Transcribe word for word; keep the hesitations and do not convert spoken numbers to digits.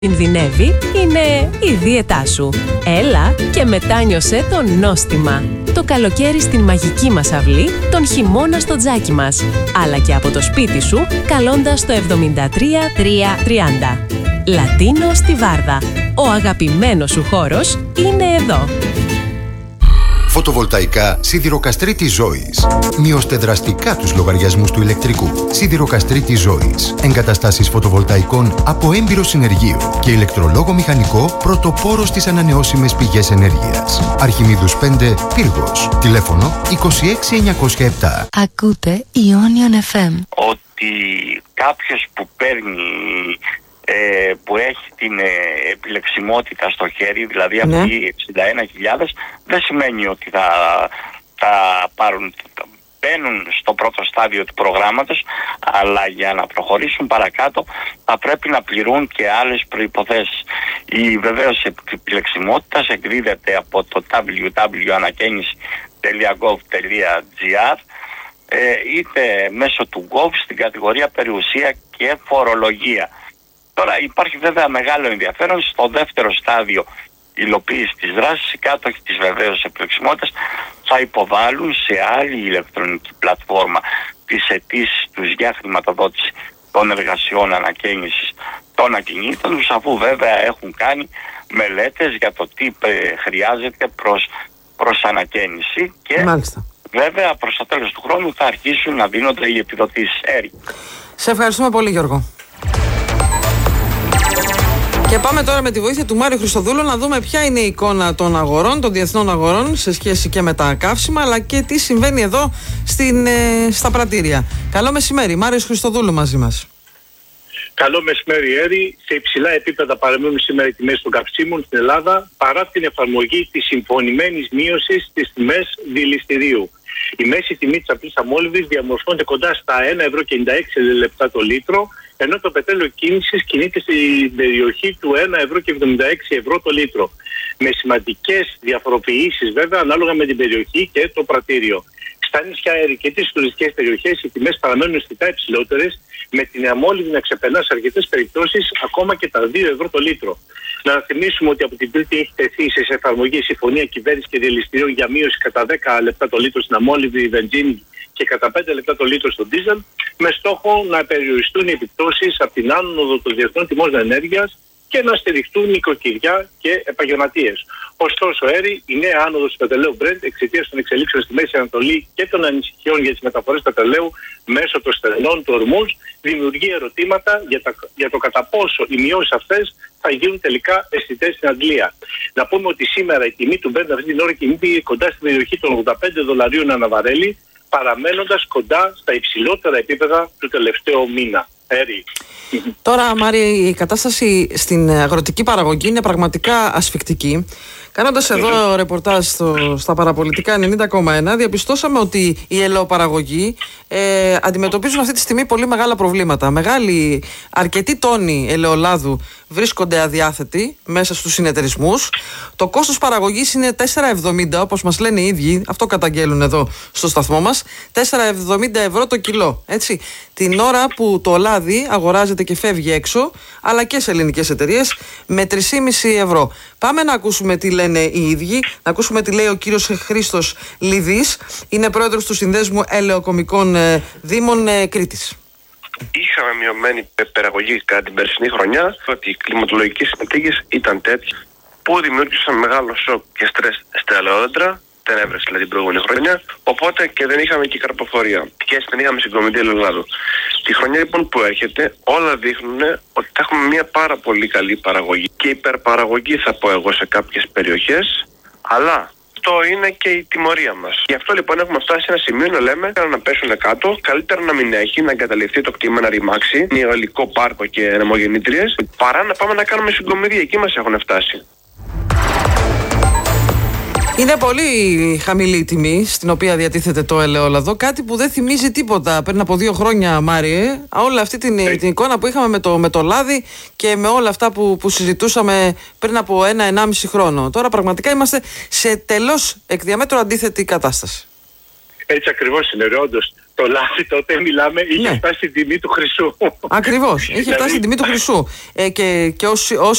Κινδυνεύει είναι η δίαιτά σου. Έλα και μετάνιωσε το νόστιμα. Το καλοκαίρι στην μαγική μας αυλή, τον χειμώνα στο τζάκι μας. Αλλά και από το σπίτι σου, καλώντας το εβδομήντα τρία τριακόσια τριάντα. Λατίνο στη Βάρδα. Ο αγαπημένος σου χώρος είναι εδώ. Φωτοβολταϊκά Σιδηροκαστρίτη Ζώης. Μειώστε δραστικά τους λογαριασμούς του ηλεκτρικού. Σιδηροκαστρίτη Ζώης. Εγκαταστάσεις φωτοβολταϊκών από έμπειρο συνεργείο και ηλεκτρολόγο μηχανικό πρωτοπόρο στις ανανεώσιμες πηγές ενέργειας. Αρχιμίδους πέντε, Πύργος. Τηλέφωνο είκοσι έξι εννιακόσια επτά. Ακούτε Ionian εφ εμ. Ότι κάποιος που παίρνει Ε, που έχει την ε, επιλεξιμότητα στο χέρι, δηλαδή ναι. αυτοί οι εξήντα ένα χιλιάδες, δεν σημαίνει ότι θα, θα πάρουν, μπαίνουν στο πρώτο στάδιο του προγράμματος, αλλά για να προχωρήσουν παρακάτω θα πρέπει να πληρούν και άλλες προϋποθέσεις. Η βεβαίως επιλεξιμότητας εκδίδεται από το double-u double-u τελεία ανακαίνιση τελεία gov τελεία gr ε, είτε μέσω του Gov στην κατηγορία περιουσία και φορολογία. Τώρα υπάρχει βέβαια μεγάλο ενδιαφέρον στο δεύτερο στάδιο υλοποίηση της δράσης. Οι κάτοχοι της βεβαίως επιλεξιμότητας θα υποβάλουν σε άλλη ηλεκτρονική πλατφόρμα τις αιτήσεις τους για χρηματοδότηση των εργασιών ανακαίνησης των ακινήτων τους, αφού βέβαια έχουν κάνει μελέτες για το τι χρειάζεται προς, προς ανακαίνιση και Μάλιστα. βέβαια προς το τέλος του χρόνου θα αρχίσουν να δίνονται οι επιδοτήσεις. Έρη. Σε ευχαριστούμε πολύ, Γιώργο. Και πάμε τώρα με τη βοήθεια του Μάριου Χριστοδούλου να δούμε ποια είναι η εικόνα των αγορών, των διεθνών αγορών σε σχέση και με τα καύσιμα, αλλά και τι συμβαίνει εδώ στην, ε, στα πρατήρια. Καλό μεσημέρι, Μάριος Χριστοδούλου μαζί μας. Καλό μεσημέρι, Έρη. Σε υψηλά επίπεδα παραμένουν σήμερα οι τιμές των καυσίμων στην Ελλάδα παρά την εφαρμογή της συμφωνημένης μείωσης στις τιμές δηληστηρίου. Η μέση τιμή της απλής αμόλυβης διαμορφώνεται κοντά στα ένα ευρώ και ενενήντα έξι λεπτά το λίτρο, ενώ το πετρέλαιο κίνησης κινείται στην περιοχή του ένα ευρώ και εβδομήντα έξι ευρώ το λίτρο. Με σημαντικές διαφοροποιήσεις βέβαια ανάλογα με την περιοχή και το πρατήριο. Στα νησιά, Έρη, και τις τουριστικές περιοχές οι τιμές παραμένουν αισθητά υψηλότερες, με την αμόλυβη να ξεπερνά σε αρκετές περιπτώσεις ακόμα και τα δύο ευρώ το λίτρο. Να θυμίσουμε ότι από την Τρίτη έχει τεθεί σε εφαρμογή η συμφωνία κυβέρνηση και διελιστηρίων για μείωση κατά δέκα λεπτά το λίτρο στην αμόλυβη βενζίνη και κατά πέντε λεπτά το λίτρο στο ντίζελ, με στόχο να περιοριστούν οι επιπτώσεις από την άνοδο των διεθνών τιμών ενέργειας και να στηριχτούν νοικοκυριά και επαγγελματίες. Ωστόσο, Έρη, η νέα άνοδος του πετρελαίου Brent εξαιτίας των εξελίξεων στη Μέση Ανατολή και των ανησυχιών για τις μεταφορές πετρελαίου μέσω των στενών του Ορμούζ δημιουργεί ερωτήματα για, τα, για το κατά πόσο οι μειώσεις αυτές θα γίνουν τελικά αισθητές στην Αγγλία. Να πούμε ότι σήμερα η τιμή του Brent αυτή την ώρα κινείται κοντά στην περιοχή των ογδόντα πέντε δολαρίων ανά βαρέλι, παραμένοντας κοντά στα υψηλότερα επίπεδα του τελευταίου μήνα. Έρη. Τώρα, Μάρη, η κατάσταση στην αγροτική παραγωγή είναι πραγματικά ασφικτική. Κάνοντας εδώ ρεπορτάζ στο, στα παραπολιτικά ενενήντα κόμμα ένα, διαπιστώσαμε ότι οι ελαιοπαραγωγοί ε, αντιμετωπίζουν αυτή τη στιγμή πολύ μεγάλα προβλήματα. Μεγάλοι, αρκετοί τόνοι ελαιολάδου βρίσκονται αδιάθετοι μέσα στους συνεταιρισμούς. Το κόστος παραγωγής είναι τέσσερα εβδομήντα, όπως μας λένε οι ίδιοι, αυτό καταγγέλουν εδώ στο σταθμό μας, τέσσερα εβδομήντα ευρώ το κιλό. Έτσι, την ώρα που το λάδι αγοράζεται και φεύγει έξω, αλλά και σε ελληνικές εταιρείες, με τρία κόμμα πέντε ευρώ. Πάμε να ακούσουμε τι λένε οι ίδιοι, να ακούσουμε τι λέει ο κύριος Χρήστος Λιδής, είναι πρόεδρος του Συνδέσμου Ελαιοκομικών Δήμων Κρήτης. Είχαμε μειωμένη παραγωγή κατά την περσινή χρονιά, ότι οι κλιματολογικές συνθήκες ήταν τέτοιες που δημιούργησαν μεγάλο σοκ και στρες στα ελαιόδεντρα. Δεν έβρεσε δηλαδή την προηγούμενη χρονιά, οπότε και δεν είχαμε και καρποφορία. Και έτσι δεν είχαμε συγκομιδή ελαιολάδου. Τη χρονιά λοιπόν που έρχεται, όλα δείχνουν ότι θα έχουμε μια πάρα πολύ καλή παραγωγή. Και υπερπαραγωγή, θα πω εγώ, σε κάποιες περιοχές, αλλά αυτό είναι και η τιμωρία μας. Γι' αυτό λοιπόν έχουμε φτάσει σε ένα σημείο να λέμε να πέσουν κάτω, καλύτερα να μην έχει, να εγκαταλειφθεί το κτήμα, να ρημάξει, νεολικό πάρκο και ανεμογεννήτριες, παρά να πάμε να κάνουμε συγκομιδή. Εκεί μας έχουν φτάσει. Είναι πολύ χαμηλή η τιμή στην οποία διατίθεται το ελαιόλαδο. Κάτι που δεν θυμίζει τίποτα πριν από δύο χρόνια, Μάριε. Όλα αυτή την, την εικόνα που είχαμε με το, με το λάδι και με όλα αυτά που, που συζητούσαμε πριν από ένα ενάμιση χρόνο. Τώρα πραγματικά είμαστε σε τελώς εκ διαμέτρου αντίθετη κατάσταση. Έτσι ακριβώς είναι, όντως. το λάδι τότε μιλάμε, είχε Ναι. φτάσει η τιμή του χρυσού. Ακριβώς, είχε φτάσει η τιμή του χρυσού. Ε, και και όσοι, όσοι